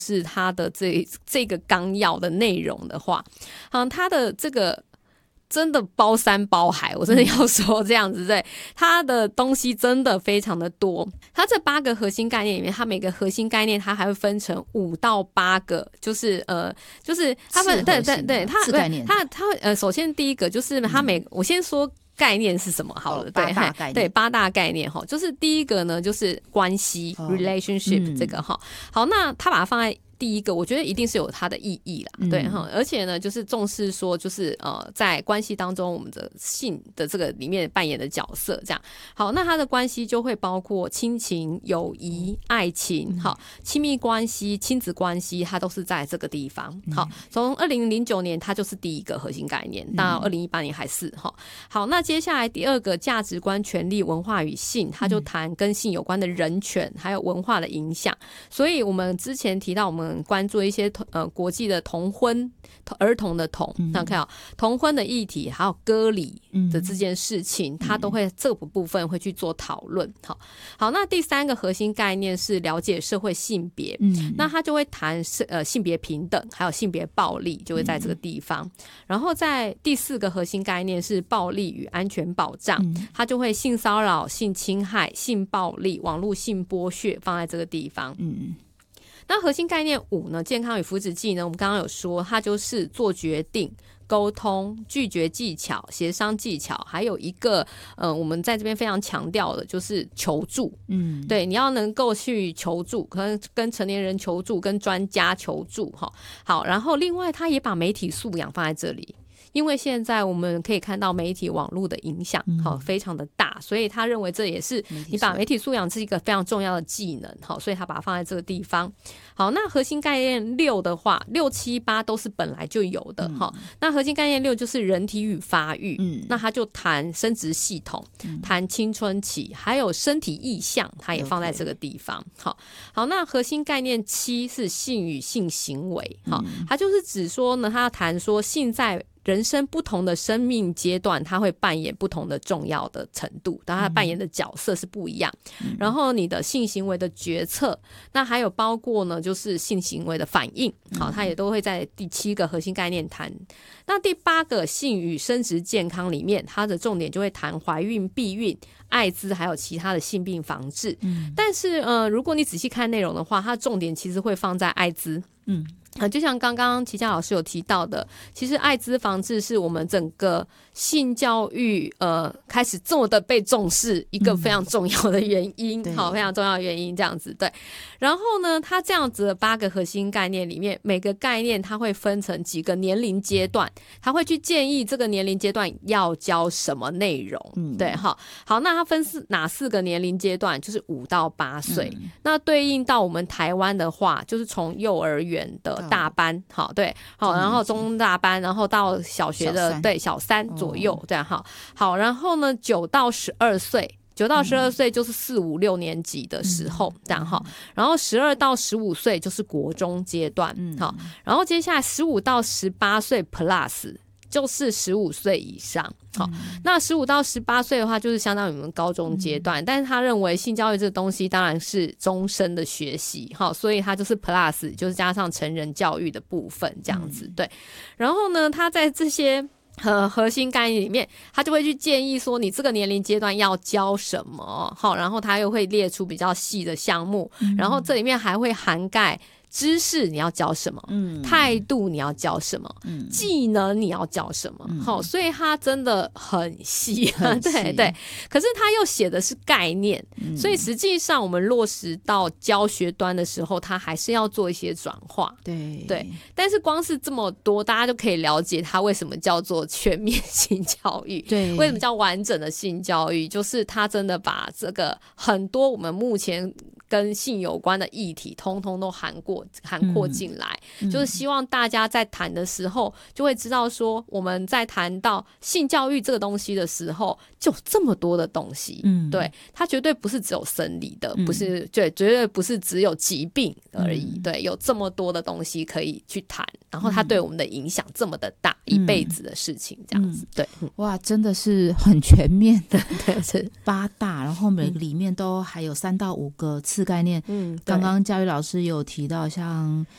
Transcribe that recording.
是它的这个纲要的内容的话，它的这个真的包山包海，我真的要说这样子，对，它的东西真的非常的多。它这8个核心概念里面，它每个核心概念它还会分成5到8个，就是它分对它首先第一个就是我先说概念是什么好了，对8大概念哈，就是第一个呢就是关系relationship 这个哈，好，那它把它放在第一个，我觉得一定是有它的意义啦，对哈，而且呢，就是重视说，就是在关系当中，我们的性的这个里面扮演的角色，这样好，那它的关系就会包括亲情、友谊、爱情，好，亲密关系、亲子关系，它都是在这个地方。好，从2009年它就是第一个核心概念，到2018年还是哈。好，那接下来第二个价值观、权利、文化与性，它就谈跟性有关的人权，还有文化的影响。所以我们之前提到我们关注一些国际的同婚儿童的同，那看同婚的议题还有割礼的这件事情，它都会这个部分会去做讨论。好，那第三个核心概念是了解社会性别，那它就会谈性别平等还有性别暴力，就会在这个地方。然后在第四个核心概念是暴力与安全保障，它就会性骚扰、性侵害、性暴力、网络性剥削放在这个地方。那核心概念5呢，健康与福祉技能，我们刚刚有说它就是做决定、沟通、拒绝技巧、协商技巧，还有一个我们在这边非常强调的就是求助。对，你要能够去求助，可能跟成年人求助，跟专家求助。好，然后另外他也把媒体素养放在这里，因为现在我们可以看到媒体网络的影响非常的大，所以他认为这也是你把媒体素养是一个非常重要的技能，所以他把它放在这个地方。好，那核心概念6的话，6、7、8都是本来就有的。那核心概念6就是人体与发育，那他就谈生殖系统，谈青春期，还有身体意象，他也放在这个地方。好，那核心概念7是性与性行为，他就是指说呢，他谈说性在人生不同的生命阶段，他会扮演不同的重要的程度，但他扮演的角色是不一样。然后你的性行为的决策，那还有包括呢，就是性行为的反应，好，他也都会在第7个核心概念谈。那第8个性与生殖健康里面，它的重点就会谈怀孕、避孕、艾滋还有其他的性病防治。但是如果你仔细看内容的话，它的重点其实会放在艾滋。就像刚刚齐佳老师有提到的，其实艾滋防治是我们整个性教育开始这么的被重视一个非常重要的原因，非常重要的原因这样子。对，然后呢，它这样子的8个核心概念里面，每个概念它会分成几个年龄阶段，它会去建议这个年龄阶段要教什么内容。对，好，那它分哪4个年龄阶段？就是5到8岁。那对应到我们台湾的话，就是从幼儿园的大班，好，对，好，然后中大班，然后到小学的对小3左右，这样好，然后呢9到12岁。9到12岁就是4、5、6年级的时候，这样哈。然后12到15岁就是国中阶段，好。然后接下来15到18岁 plus 就是15岁以上。好，那15到18岁的话，就是相当于我们高中阶段，但是他认为性教育这个东西当然是终身的学习，好，所以他就是 plus 就是加上成人教育的部分这样子，对。然后呢，他在这些核心概念里面，他就会去建议说你这个年龄阶段要教什么，好，然后他又会列出比较细的项目，然后这里面还会涵盖知识你要教什么，态度你要教什么，技能你要教什么，好，所以它真的很细，对对。可是它又写的是概念，所以实际上我们落实到教学端的时候，它还是要做一些转化，对对。但是光是这么多，大家就可以了解它为什么叫做全面性教育，对，为什么叫完整的性教育，就是它真的把这个很多我们目前跟性有关的议题通通都涵括进来，就是希望大家在谈的时候就会知道说，我们在谈到性教育这个东西的时候，就有这么多的东西，对，它绝对不是只有生理的，不是，对，绝对不是只有疾病而已，对，有这么多的东西可以去谈，然后它对我们的影响这么的大，一辈子的事情这样子，对， 哇，真的是很全面的，对，是8大，然后每个里面都还有3到5个次概念，刚刚嘉瑜老师有提到像